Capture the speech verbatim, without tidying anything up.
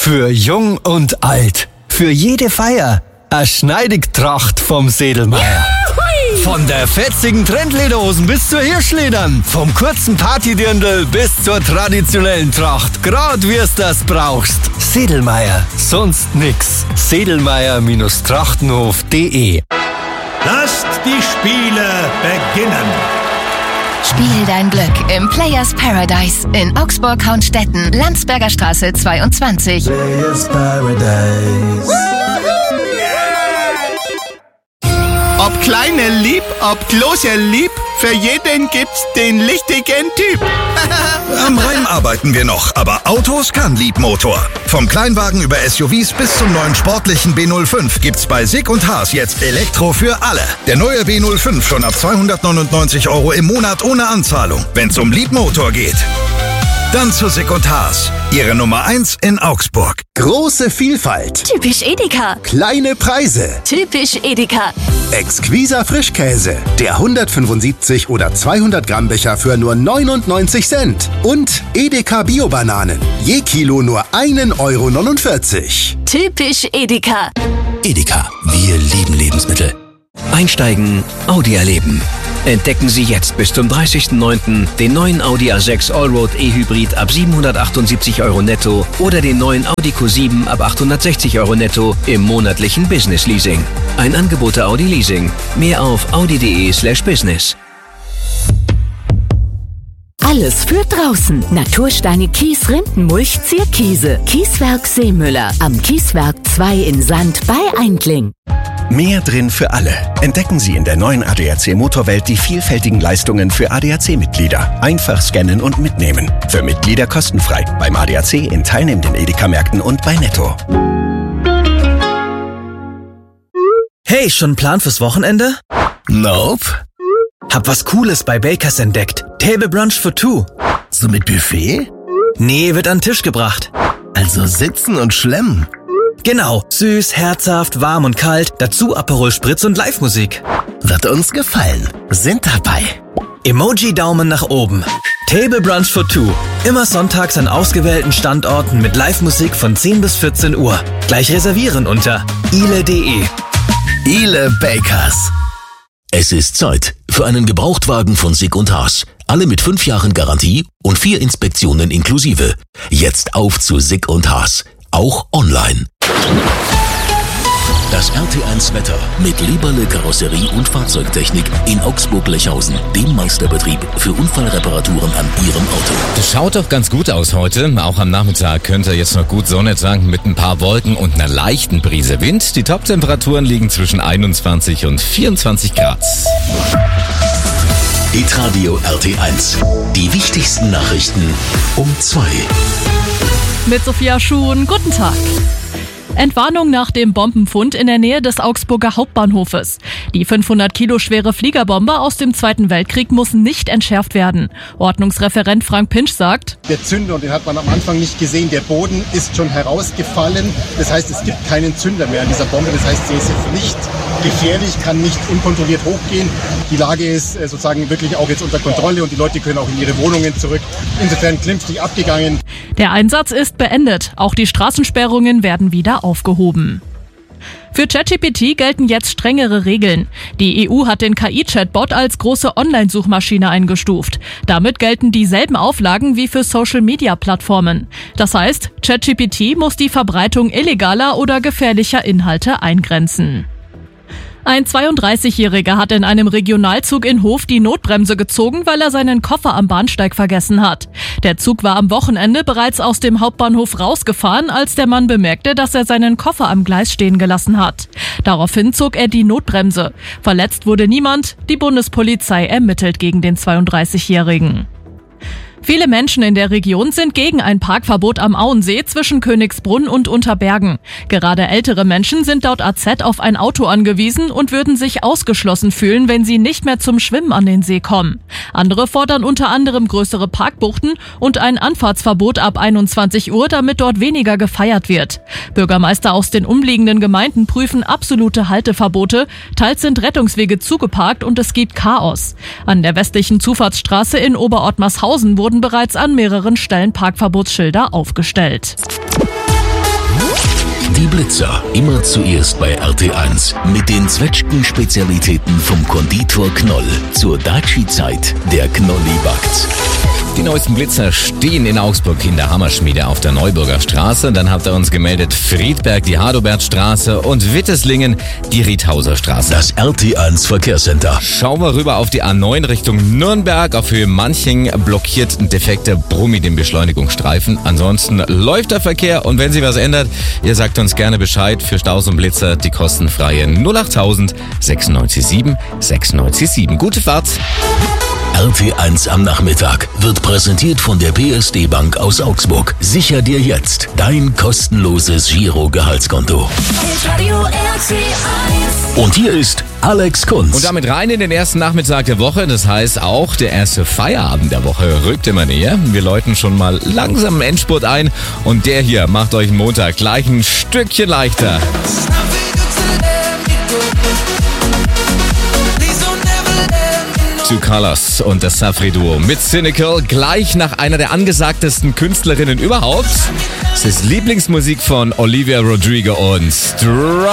Für Jung und Alt. Für jede Feier. Eine Schneidigtracht vom Sedelmeier. Von der fetzigen Trendlederhosen bis zur Hirschledern. Vom kurzen Partydirndl bis zur traditionellen Tracht. Grad wie es das brauchst. Sedelmeier. Sonst nix. Sedelmeier-Trachtenhof punkt de. Lasst die Spiele beginnen. Spiel dein Glück im Players Paradise in Augsburg-Haunstetten, Landsberger Straße zweiundzwanzig. Players Paradise. Ob kleine lieb, ob große lieb, für jeden gibt's den richtigen Typ. Am Reim arbeiten wir noch, aber Autos kann Liebmotor. Vom Kleinwagen über S U Vs bis zum neuen sportlichen B null fünf gibt's bei Sig und Haas jetzt Elektro für alle. Der neue B null fünf schon ab zweihundertneunundneunzig Euro im Monat ohne Anzahlung. Wenn's um Liebmotor geht, dann zu Sig und Haas. Ihre Nummer eins in Augsburg. Große Vielfalt. Typisch Edeka. Kleine Preise. Typisch Edeka. Exquiser Frischkäse. Der hundertfünfundsiebzig oder zweihundert Gramm Becher für nur neunundneunzig Cent. Und Edeka Bio-Bananen. Je Kilo nur ein Euro neunundvierzig. Typisch Edeka. Edeka, wir lieben Lebensmittel. Einsteigen, Audi erleben. Entdecken Sie jetzt bis zum dreißigsten neunten den neuen Audi A sechs Allroad E-Hybrid ab siebenhundertachtundsiebzig Euro netto oder den neuen Audi Q sieben ab achthundertsechzig Euro netto im monatlichen Business Leasing. Ein Angebot der Audi Leasing. Mehr auf audi.de slash business. Alles für draußen. Natursteine Kies Rindenmulch Zierkiese. Kieswerk Seemüller. Am Kieswerk zwei in Sand bei Eindling. Mehr drin für alle. Entdecken Sie in der neuen A D A C Motorwelt die vielfältigen Leistungen für A D A C-Mitglieder. Einfach scannen und mitnehmen. Für Mitglieder kostenfrei. Beim A D A C in teilnehmenden Edeka-Märkten und bei Netto. Hey, schon ein Plan fürs Wochenende? Nope. Hab was Cooles bei Bakers entdeckt. Table Brunch for two. So mit Buffet? Nee, wird an den Tisch gebracht. Also sitzen und schlemmen. Genau, süß, herzhaft, warm und kalt, dazu Aperol Spritz und Live-Musik. Wird uns gefallen. Sind dabei. Emoji-Daumen nach oben. Table Brunch for two. Immer sonntags an ausgewählten Standorten mit Live-Musik von zehn bis vierzehn Uhr. Gleich reservieren unter ile punkt de. Ile Bakers. Es ist Zeit für einen Gebrauchtwagen von Sig und Haas. Alle mit fünf Jahren Garantie und vier Inspektionen inklusive. Jetzt auf zu Sig und Haas. Auch online. Das R T eins Wetter mit Lieberle Karosserie und Fahrzeugtechnik in Augsburg-Lechhausen, dem Meisterbetrieb für Unfallreparaturen an Ihrem Auto. Das schaut doch ganz gut aus heute. Auch am Nachmittag könnte jetzt noch gut Sonne tanken mit ein paar Wolken und einer leichten Brise Wind. Die Top-Temperaturen liegen zwischen einundzwanzig und vierundzwanzig Grad. Hitradio R T eins. Die wichtigsten Nachrichten um zwei. Mit Sophia Schuhn, guten Tag. Entwarnung nach dem Bombenfund in der Nähe des Augsburger Hauptbahnhofes. Die fünfhundert Kilo schwere Fliegerbombe aus dem Zweiten Weltkrieg muss nicht entschärft werden. Ordnungsreferent Frank Pinsch sagt: Der Zünder, und den hat man am Anfang nicht gesehen, der Boden ist schon herausgefallen. Das heißt, es gibt keinen Zünder mehr an dieser Bombe. Das heißt, sie ist jetzt nicht gefährlich, kann nicht unkontrolliert hochgehen. Die Lage ist sozusagen wirklich auch jetzt unter Kontrolle und die Leute können auch in ihre Wohnungen zurück. Insofern glimpflich abgegangen. Der Einsatz ist beendet. Auch die Straßensperrungen werden wieder aufgehoben. Für ChatGPT gelten jetzt strengere Regeln. Die E U hat den K I-Chatbot als große Online-Suchmaschine eingestuft. Damit gelten dieselben Auflagen wie für Social-Media-Plattformen. Das heißt, ChatGPT muss die Verbreitung illegaler oder gefährlicher Inhalte eingrenzen. Ein zweiunddreißigjähriger hat in einem Regionalzug in Hof die Notbremse gezogen, weil er seinen Koffer am Bahnsteig vergessen hat. Der Zug war am Wochenende bereits aus dem Hauptbahnhof rausgefahren, als der Mann bemerkte, dass er seinen Koffer am Gleis stehen gelassen hat. Daraufhin zog er die Notbremse. Verletzt wurde niemand. Die Bundespolizei ermittelt gegen den zweiunddreißigjährigen. Viele Menschen in der Region sind gegen ein Parkverbot am Auensee zwischen Königsbrunn und Unterbergen. Gerade ältere Menschen sind laut A Z auf ein Auto angewiesen und würden sich ausgeschlossen fühlen, wenn sie nicht mehr zum Schwimmen an den See kommen. Andere fordern unter anderem größere Parkbuchten und ein Anfahrtsverbot ab einundzwanzig Uhr, damit dort weniger gefeiert wird. Bürgermeister aus den umliegenden Gemeinden prüfen absolute Halteverbote. Teils sind Rettungswege zugeparkt und es gibt Chaos. An der westlichen Zufahrtsstraße in Oberottmarshausen wurden bereits an mehreren Stellen Parkverbotsschilder aufgestellt. Die Blitzer, immer zuerst bei R T eins. Mit den Zwetschgen-Spezialitäten vom Konditor Knoll. Zur Daci-Zeit, der Knolli backt's. Die neuesten Blitzer stehen in Augsburg in der Hammerschmiede auf der Neuburger Straße. Dann habt ihr uns gemeldet Friedberg, die Hadobertstraße und Witteslingen, die Riethauser Straße. Das R T eins Verkehrscenter. Schauen wir rüber auf die A neun Richtung Nürnberg. Auf Höhe Manching blockiert ein defekter Brummi den Beschleunigungsstreifen. Ansonsten läuft der Verkehr und wenn sich was ändert, ihr sagt uns gerne Bescheid für Staus und Blitzer. Die kostenfreie null achttausend sechsundneunzig sieben sechsundneunzig sieben. Gute Fahrt! R T eins am Nachmittag wird präsentiert von der P S D Bank aus Augsburg. Sicher dir jetzt dein kostenloses Giro-Gehaltskonto. Und hier ist Alex Kunz. Und damit rein in den ersten Nachmittag der Woche. Das heißt auch, der erste Feierabend der Woche rückt immer näher. Wir läuten schon mal langsam einen Endspurt ein. Und der hier macht euch den Montag gleich ein Stückchen leichter. Two Colors und das Safri-Duo mit Cynical gleich nach einer der angesagtesten Künstlerinnen überhaupt. Es ist Lieblingsmusik von Olivia Rodrigo und Strong.